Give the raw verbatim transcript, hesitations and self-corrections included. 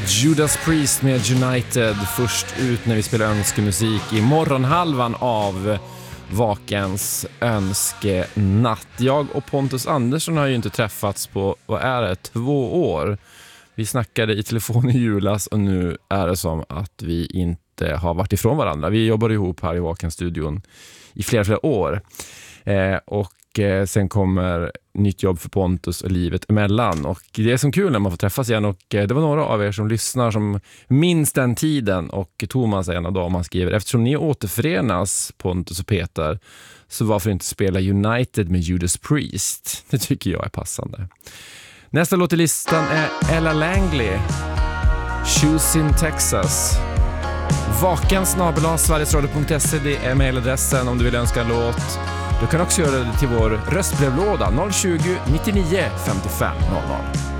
Judas Priest med United först ut när vi spelar önskemusik i morgonhalvan av Vakens önskenatt. Jag och Pontus Andersson har ju inte träffats på, vad är det, två år. Vi snackade i telefon i julas och nu är det som att vi inte har varit ifrån varandra. Vi jobbar ihop här i Vakens-studion i flera, flera år. Eh, och eh, sen kommer nytt jobb för Pontus och livet emellan. Och det är som kul när man får träffas igen. Och eh, det var några av er som lyssnar som minns den tiden. Och Thomas är en av dem, han skriver: eftersom ni återförenas, Pontus och Peter, så varför inte spela United med Judas Priest? Det tycker jag är passande. Nästa låt i listan är Ella Langley, Shoes in Texas. Vaken snabel-a sverigesradio punkt se, det är mailadressen om du vill önska en låt. Du kan också göra det till vår röstbrevlåda noll tjugo, nittionio, femtiofem noll noll.